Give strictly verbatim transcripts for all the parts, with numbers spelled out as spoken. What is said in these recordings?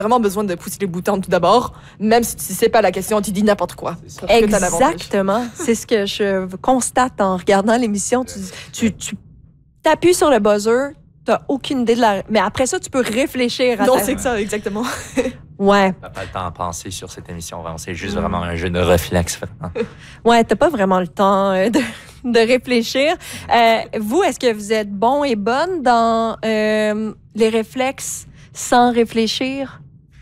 vraiment besoin de pousser les boutons tout d'abord. Même si tu sais pas la question, tu dis n'importe quoi. Exactement. C'est ce que je constate en regardant l'émission. Tu, tu, tu t'appuies sur le buzzer, t'as aucune idée de la... Mais après ça, tu peux réfléchir à Non, ta... c'est que ça, exactement. Ouais. T'as pas le temps à penser sur cette émission. Vraiment. C'est juste vraiment un jeu de réflexe. Vraiment. Ouais, t'as pas vraiment le temps euh, de, de réfléchir. Euh, vous, est-ce que vous êtes bon et bonne dans euh, les réflexes sans réfléchir?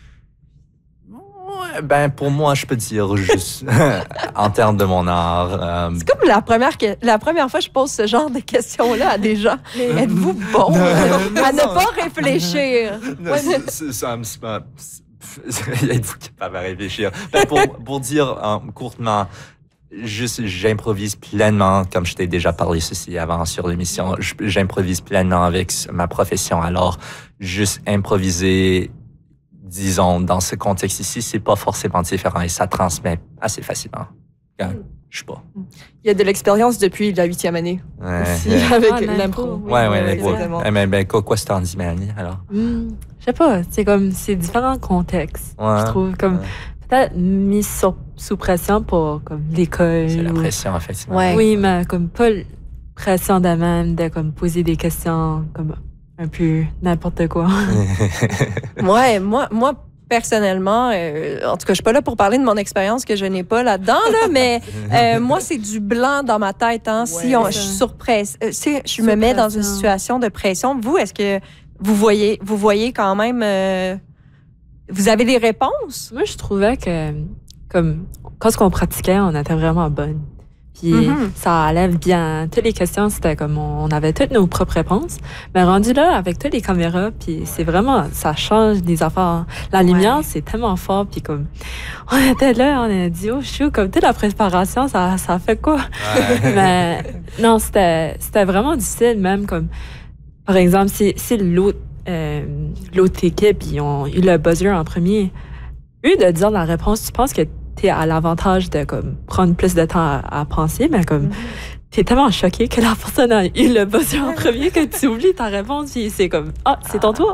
Ouais, ben, pour moi, je peux dire juste en termes de mon art. Euh, C'est comme la première, que, la première fois que je pose ce genre de questions-là à des gens. Êtes-vous bon non, à non, ne non. pas réfléchir? Non, c'est- c'est- ça me- c'est pas- c'est- Êtes-vous capable à réfléchir? Ben, pour, pour dire euh, courtement, juste, j'improvise pleinement, comme je t'ai déjà parlé ceci avant sur l'émission, je- j'improvise pleinement avec ma profession. Alors, juste improviser, disons, dans ce contexte ici, c'est pas forcément différent et ça transmet assez facilement. Quand je sais pas. Il y a de l'expérience depuis la huitième année. Ouais, Aussi, ouais. avec Ah, l'impro. l'impro, Ouais, ouais, ouais, l'impro. exactement. Eh ben, ben, quoi, quoi, c'est en dis, Mélanie, alors? Hmm, je sais pas, c'est comme, c'est différents contextes, Ouais. je trouve. Comme, Ouais. peut-être mis sur- sous pression pour comme, l'école. C'est la ou- pression, effectivement. Ouais. Oui, mais comme pas l- pression de même, de comme, poser des questions, comme un peu n'importe quoi. Ouais, moi, moi personnellement, euh, en tout cas, je suis pas là pour parler de mon expérience que je n'ai pas là-dedans, là, mais euh, moi, c'est du blanc dans ma tête. Hein, si on, je suis sur presse, euh, si je me mets dans une pression. situation de pression, vous, est-ce que vous voyez, vous voyez quand même, euh, vous avez des réponses? Moi, je trouvais que, comme, quand on pratiquait, on était vraiment bonne. Puis Mhm. ça allait bien. Toutes les questions, c'était comme on, on avait toutes nos propres réponses. Mais rendu là, avec toutes les caméras, puis c'est vraiment, ça change des affaires. La lumière, Ouais. c'est tellement fort. Puis comme, on était là, on a dit, oh, chou, comme toute la préparation, ça, ça fait quoi? Ouais. Mais non, c'était c'était vraiment difficile, même comme, par exemple, si, si l'autre euh, l'autre équipe, ils ont eu le buzzer en premier, eux, de dire la réponse, tu penses que t'es à l'avantage de comme, prendre plus de temps à, à penser, mais comme, t'es tellement choqué que la personne a eu le buzzer en premier que tu oublies ta réponse, puis c'est comme, ah, c'est ton tour.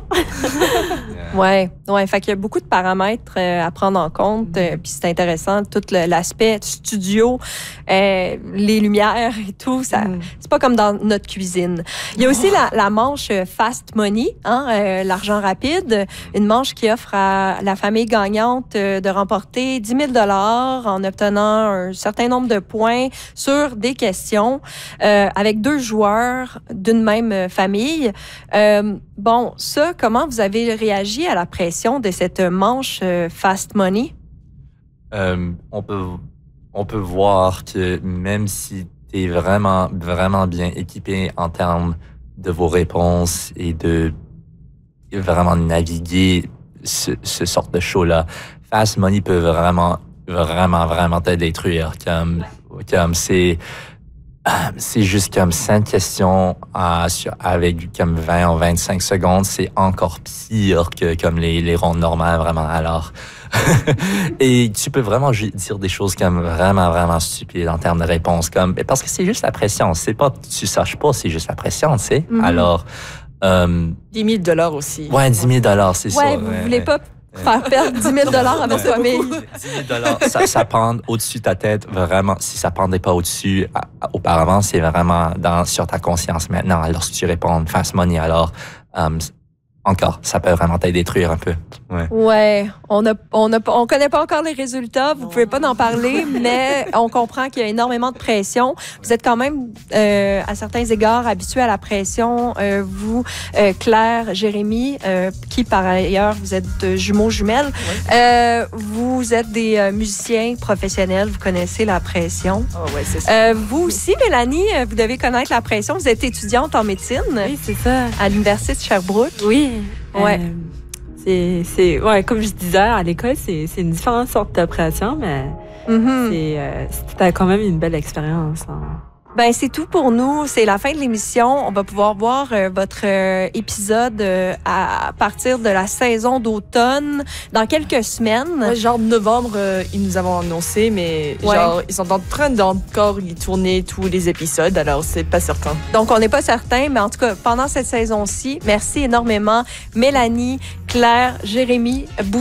Ouais, ouais. Fait qu'il y a beaucoup de paramètres euh, à prendre en compte. euh, puis c'est intéressant, tout le- l'aspect studio, euh, les lumières et tout. Ça, Mm. c'est pas comme dans notre cuisine. Il y a aussi la, la manche euh, Fast Money, hein, euh, l'argent rapide, une manche qui offre à la famille gagnante euh, de remporter dix mille dollars en obtenant un certain nombre de points sur des questions euh, avec deux joueurs d'une même euh, famille. Euh, bon, ça, comment vous avez réagi à la pression de cette manche euh, Fast Money? Euh, on peut, on peut voir que même si tu es vraiment, vraiment bien équipé en termes de vos réponses et de vraiment naviguer ce, ce sort de show-là, Fast Money peut vraiment, vraiment, vraiment te détruire. Comme, comme c'est, c'est juste comme cinq questions à, sur, avec comme vingt ou vingt-cinq secondes, c'est encore pire que comme les, les rondes normales, vraiment. Alors, et tu peux vraiment ju- dire des choses comme vraiment, vraiment stupides en termes de réponses. Comme, parce que c'est juste la pression. C'est pas, tu saches pas, c'est juste la pression, tu sais. Mhm. Alors, euh, dix mille dollars aussi. ouais, dix mille dollars, c'est ça. Ouais, vous voulez pas faire perdre dix mille dollars à votre Ouais. famille. dix mille dollars, ça, ça pend au-dessus de ta tête, vraiment. Si ça pendait pas au-dessus à- à- auparavant, c'est vraiment dans, sur ta conscience maintenant. Lorsque tu réponds Fast Money, alors, euh, encore, ça peut vraiment te détruire un peu. Ouais. Ouais, on a, on a, on connaît pas encore les résultats, vous pouvez pas en parler, mais on comprend qu'il y a énormément de pression. Vous êtes quand même, euh, à certains égards, habitués à la pression. Euh, vous, euh, Claire, Jérémy, euh, qui par ailleurs, vous êtes de jumeaux jumelles, euh, vous êtes des euh, musiciens professionnels, vous connaissez la pression. Oh, ouais, c'est ça. Euh, vous aussi, Mélanie, euh, vous devez connaître la pression. Vous êtes étudiante en médecine Oui, c'est ça. à l'Université de Sherbrooke. Oui. Ouais. Euh, c'est, c'est, ouais, comme je disais, à l'école, c'est, c'est une différente sorte de pression, mais Mhm. c'est, euh, c'était quand même une belle expérience. Hein. Ben c'est tout pour nous. C'est la fin de l'émission. On va pouvoir voir euh, votre euh, épisode euh, à partir de la saison d'automne dans quelques semaines. Ouais, genre novembre, euh, ils nous avons annoncé, mais Ouais. genre ils sont en train d'encore y tourner tous les épisodes, alors c'est pas certain. Donc on n'est pas certain, mais en tout cas pendant cette saison-ci, merci énormément Mélanie, Claire, Jérémy.